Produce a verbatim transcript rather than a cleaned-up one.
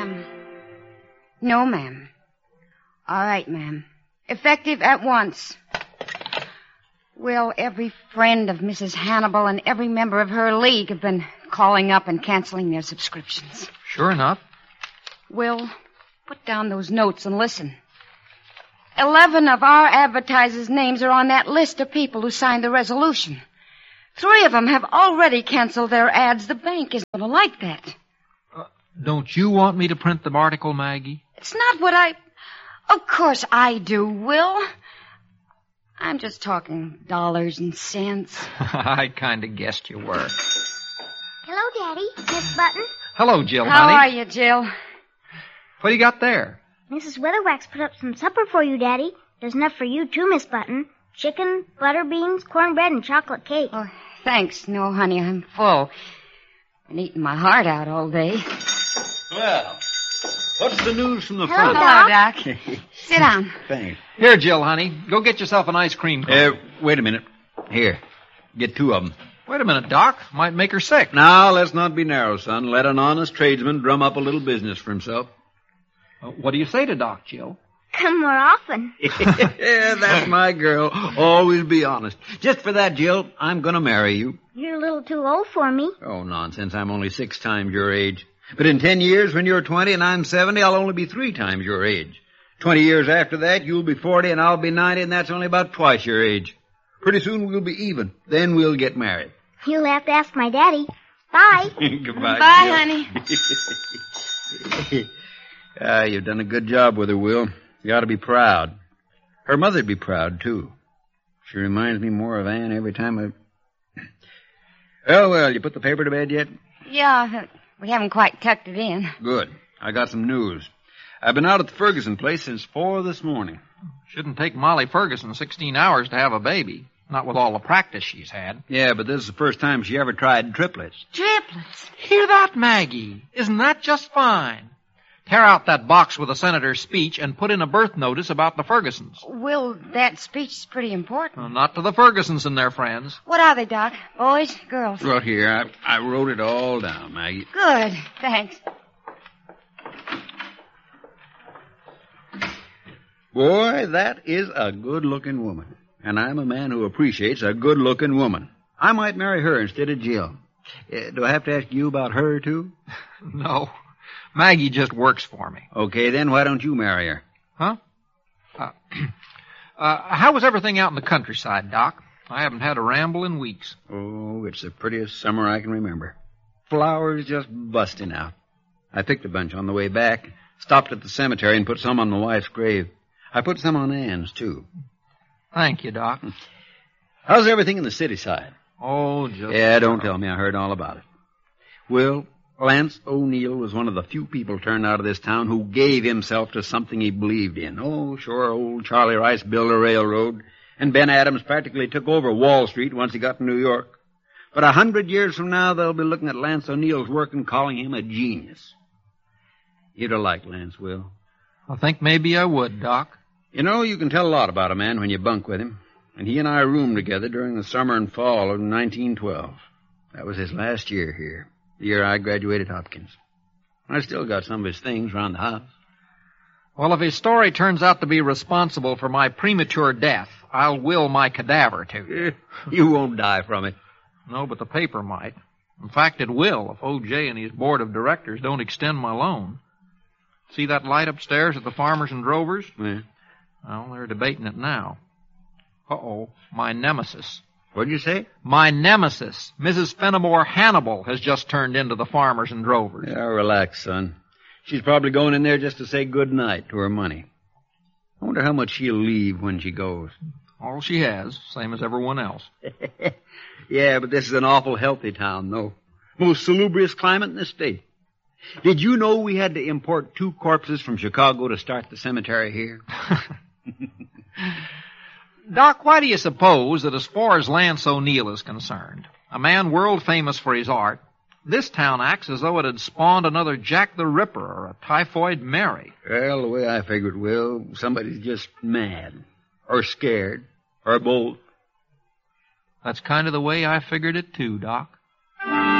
ma'am. No, ma'am. All right, ma'am. Effective at once. Will, every friend of Missus Hannibal and every member of her league have been calling up and canceling their subscriptions. Sure enough. Will, put down those notes and listen. Eleven of our advertisers' names are on that list of people who signed the resolution. Three of them have already canceled their ads. The bank isn't going to like that. Uh, don't you want me to print the article, Maggie? It's not what I... Of course I do, Will. I'm just talking dollars and cents. I kind of guessed you were. Hello, Daddy. Miss Button. Hello, Jill, How honey. How are you, Jill? What do you got there? Missus Weatherwax put up some supper for you, Daddy. There's enough for you, too, Miss Button. Chicken, butter beans, cornbread, and chocolate cake. Oh, thanks. No, honey, I'm full. Been eating my heart out all day. Well, what's the news from the Hello, front? Hello, Doc. Sit down. Thanks. Here, Jill, honey. Go get yourself an ice cream cone. Uh, wait a minute. Here, get two of them. Wait a minute, Doc. Might make her sick. Now, let's not be narrow, son. Let an honest tradesman drum up a little business for himself. Uh, what do you say to Doc, Jill? Come more often. Yeah, that's my girl. Always be honest. Just for that, Jill, I'm going to marry you. You're a little too old for me. Oh, nonsense. I'm only six times your age. But in ten years, when you're twenty and I'm seventy, I'll only be three times your age. Twenty years after that, you'll be forty and I'll be ninety, and that's only about twice your age. Pretty soon we'll be even. Then we'll get married. You'll have to ask my daddy. Bye. Goodbye, Bye, Jill. honey. Ah, you've done a good job with her, Will. You ought to be proud. Her mother'd be proud, too. She reminds me more of Anne every time I... Well, well, you put the paper to bed yet? Yeah, we haven't quite tucked it in. Good. I got some news. I've been out at the Ferguson place since four this morning. Shouldn't take Molly Ferguson sixteen hours to have a baby. Not with all the practice she's had. Yeah, but this is the first time she ever tried triplets. Triplets. Hear that, Maggie? Isn't that just fine? Tear out that box with the senator's speech and put in a birth notice about the Fergusons. Will, that speech is pretty important. Well, not to the Fergusons and their friends. What are they, Doc? Boys? Girls? Right here. I, I wrote it all down, Maggie. Good. Thanks. Boy, that is a good-looking woman. And I'm a man who appreciates a good-looking woman. I might marry her instead of Jill. Uh, do I have to ask you about her, too? No. Maggie just works for me. Okay, then why don't you marry her? Huh? Uh, uh, how was everything out in the countryside, Doc? I haven't had a ramble in weeks. Oh, it's the prettiest summer I can remember. Flowers just busting out. I picked a bunch on the way back, stopped at the cemetery and put some on my wife's grave. I put some on Ann's, too. Thank you, Doc. How's everything in the city side? Oh, just... Yeah, don't tell me. I heard all about it. Will, Lance O'Neill was one of the few people turned out of this town who gave himself to something he believed in. Oh, sure, old Charlie Rice built a railroad, and Ben Adams practically took over Wall Street once he got to New York. But a hundred years from now, they'll be looking at Lance O'Neill's work and calling him a genius. You'd have liked Lance, Will. I think maybe I would, Doc. You know, you can tell a lot about a man when you bunk with him. And he and I roomed together during the summer and fall of nineteen twelve. That was his last year here, the year I graduated Hopkins. I still got some of his things around the house. Well, if his story turns out to be responsible for my premature death, I'll will my cadaver to you. You won't die from it. No, but the paper might. In fact, it will if O J and his board of directors don't extend my loan. See that light upstairs at the Farmers and Drovers? Yeah. Well, they're debating it now. Uh-oh, my nemesis. What'd you say? My nemesis, Missus Fenimore Hannibal, has just turned into the Farmers and Drovers. Yeah, relax, son. She's probably going in there just to say good night to her money. I wonder how much she'll leave when she goes. All she has, same as everyone else. Yeah, but this is an awful healthy town, though. Most salubrious climate in the state. Did you know we had to import two corpses from Chicago to start the cemetery here? Doc, why do you suppose that as far as Lance O'Neill is concerned, a man world famous for his art, this town acts as though it had spawned another Jack the Ripper or a Typhoid Mary? Well, the way I figured, Will, somebody's just mad, or scared, or both. That's kind of the way I figured it too, Doc.